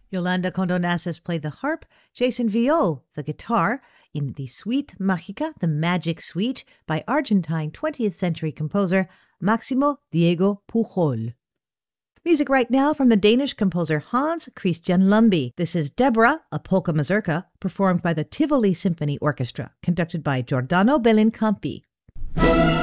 Yolanda Condonassis played the harp, Jason Viol the guitar, in the Suite Mágica, the Magic Suite, by Argentine 20th century composer Máximo Diego Pujol. Music right now from the Danish composer Hans Christian Lumby. This is Deborah, a polka mazurka, performed by the Tivoli Symphony Orchestra, conducted by Giordano Bellincampi.